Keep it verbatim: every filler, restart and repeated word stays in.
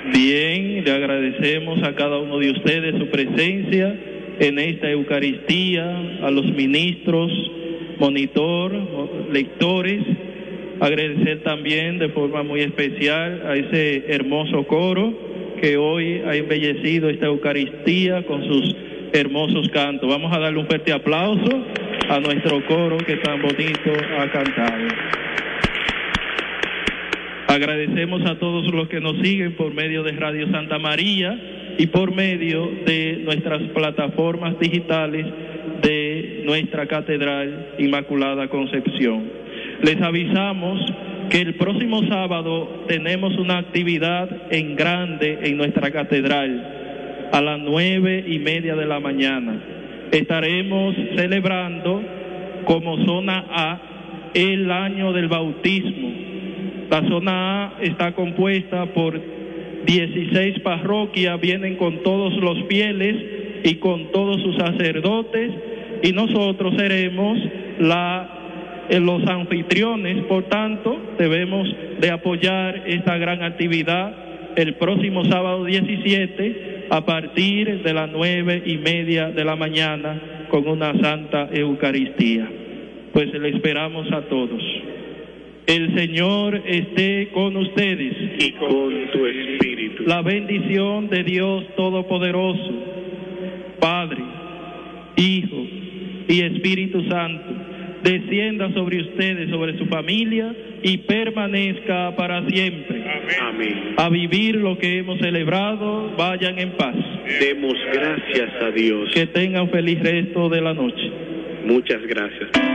Bien, le agradecemos a cada uno de ustedes su presencia en esta Eucaristía, a los ministros, monitor, lectores. Agradecer también de forma muy especial a ese hermoso coro que hoy ha embellecido esta Eucaristía con sus hermosos cantos. Vamos a darle un fuerte aplauso a nuestro coro que tan bonito ha cantado. Agradecemos a todos los que nos siguen por medio de Radio Santa María y por medio de nuestras plataformas digitales de nuestra Catedral Inmaculada Concepción. Les avisamos que el próximo sábado tenemos una actividad en grande en nuestra catedral a las nueve y media de la mañana. Estaremos celebrando como zona A el año del bautismo. La zona A está compuesta por dieciséis parroquias, vienen con todos los fieles y con todos sus sacerdotes, y nosotros seremos la, eh, los anfitriones. Por tanto, debemos de apoyar esta gran actividad el próximo sábado diecisiete a partir de las nueve y media de la mañana con una Santa Eucaristía. Pues le esperamos a todos. El Señor esté con ustedes. Y con tu espíritu. La bendición de Dios Todopoderoso, Padre, Hijo y Espíritu Santo, descienda sobre ustedes, sobre su familia y permanezca para siempre. Amén. A vivir lo que hemos celebrado, vayan en paz. Demos gracias a Dios. Que tengan feliz resto de la noche. Muchas gracias.